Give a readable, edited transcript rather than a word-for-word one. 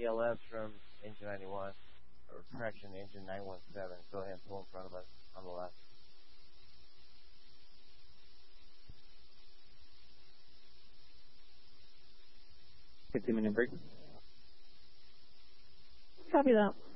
ELS from engine 91, or correction, engine 917. Go ahead and pull in front of us on the left. 15-minute break. Copy that.